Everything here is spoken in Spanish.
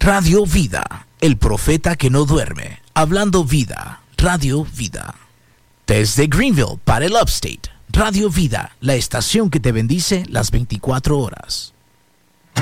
Radio Vida, el profeta que no duerme, hablando vida, Radio Vida. Desde Greenville para el Upstate, Radio Vida, la estación que te bendice las 24 horas.